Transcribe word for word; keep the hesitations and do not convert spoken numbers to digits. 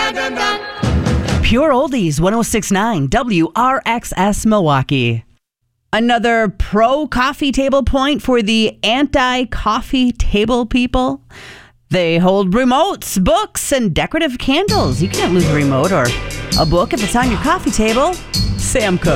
Pure Oldies, one oh six point nine W R X S Milwaukee. Another pro coffee table point for the anti-coffee table people. They hold remotes, books, and decorative candles. You can't lose a remote or a book if it's on your coffee table. Sam Cooke.